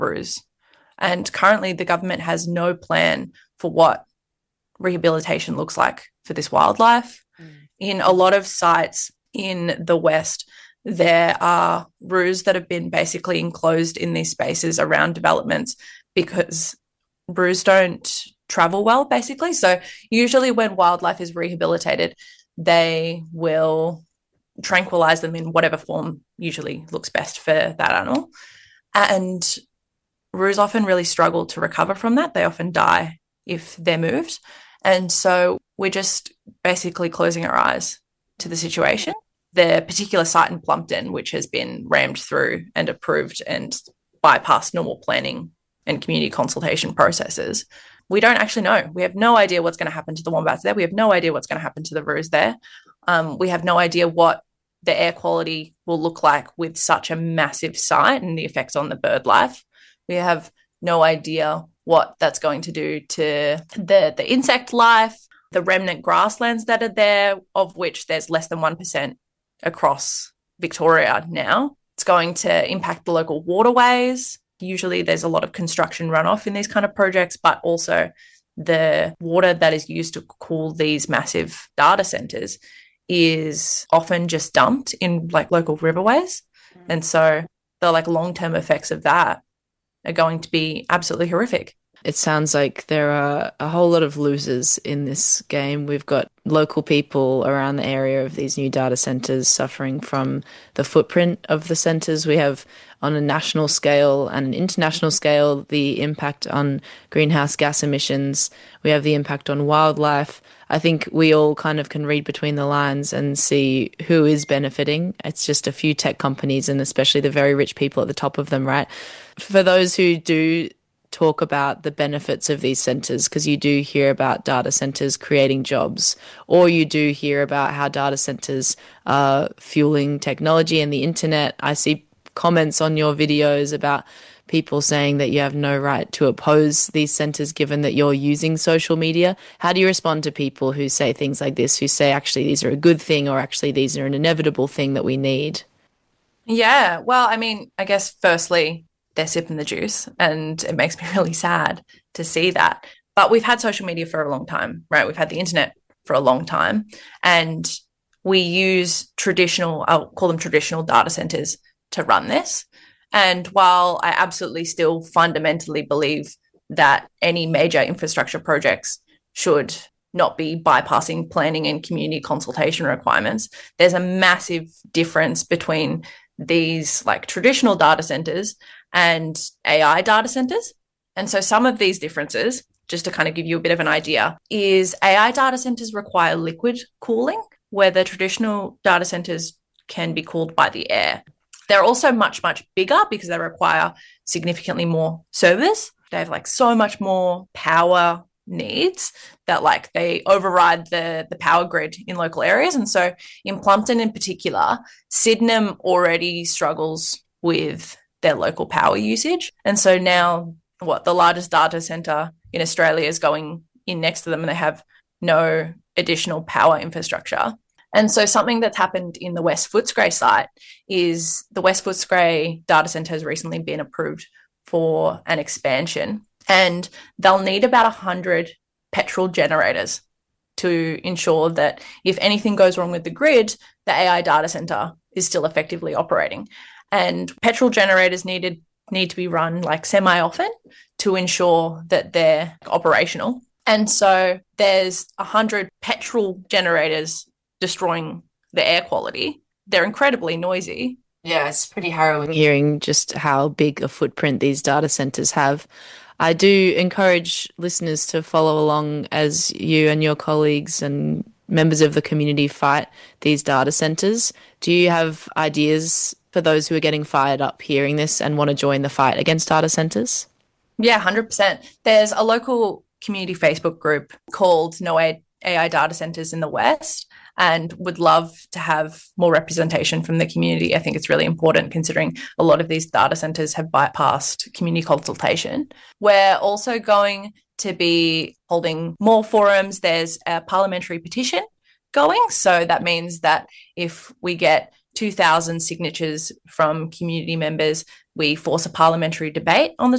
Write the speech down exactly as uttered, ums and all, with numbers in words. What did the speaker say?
Bruce. And currently the government has no plan for what rehabilitation looks like for this wildlife. Mm. In a lot of sites in the West, there are roos that have been basically enclosed in these spaces around developments because roos don't travel well, basically. So usually when wildlife is rehabilitated, they will tranquilize them in whatever form usually looks best for that animal. And roos often really struggle to recover from that. They often die if they're moved. And so we're just basically closing our eyes to the situation. The particular site in Plumpton, which has been rammed through and approved and bypassed normal planning and community consultation processes, we don't actually know. We have no idea what's going to happen to the wombats there. We have no idea what's going to happen to the roos there. Um, we have no idea what the air quality will look like with such a massive site and the effects on the bird life. We have no idea what that's going to do to the, the insect life, the remnant grasslands that are there, of which there's less than one percent across Victoria now. It's going to impact the local waterways. Usually there's a lot of construction runoff in these kind of projects, but also the water that is used to cool these massive data centres is often just dumped in like local riverways. Mm. And so the like long-term effects of that are going to be absolutely horrific. It sounds like there are a whole lot of losers in this game. We've got local people around the area of these new data centres suffering from the footprint of the centres. We have on a national scale and an international scale the impact on greenhouse gas emissions. We have the impact on wildlife. I think we all kind of can read between the lines and see who is benefiting. It's just a few tech companies and especially the very rich people at the top of them, right? For those who do talk about the benefits of these centres, because you do hear about data centres creating jobs, or you do hear about how data centres are fueling technology and the internet. I see comments on your videos about people saying that you have no right to oppose these centres given that you're using social media. How do you respond to people who say things like this, who say actually these are a good thing or actually these are an inevitable thing that we need? Yeah, well, I mean, I guess firstly, they're sipping the juice and it makes me really sad to see that. But we've had social media for a long time, right? We've had the internet for a long time and we use traditional, I'll call them traditional data centers to run this. And while I absolutely still fundamentally believe that any major infrastructure projects should not be bypassing planning and community consultation requirements, there's a massive difference between these like traditional data centers and A I data centers. And so some of these differences, just to kind of give you a bit of an idea, is A I data centers require liquid cooling, where the traditional data centers can be cooled by the air. They're also much, much bigger because they require significantly more servers. They have like so much more power needs that like they override the, the power grid in local areas. And so in Plumpton in particular, Sydenham already struggles with their local power usage. And so now what the largest data center in Australia is going in next to them and they have no additional power infrastructure. And so something that's happened in the West Footscray site is the West Footscray data center has recently been approved for an expansion and they'll need about one hundred petrol generators to ensure that if anything goes wrong with the grid, the A I data center is still effectively operating. And petrol generators needed need to be run like semi-often to ensure that they're operational. And so there's one hundred petrol generators destroying the air quality. They're incredibly noisy. Yeah, it's pretty harrowing hearing just how big a footprint these data centers have. I do encourage listeners to follow along as you and your colleagues and members of the community fight these data centers. Do you have ideas for those who are getting fired up hearing this and want to join the fight against data centers? Yeah, one hundred percent. There's a local community Facebook group called No A I Data Centers in the West and would love to have more representation from the community. I think it's really important considering a lot of these data centers have bypassed community consultation. We're also going to be holding more forums. There's a parliamentary petition going. So that means that if we get two thousand signatures from community members, we force a parliamentary debate on the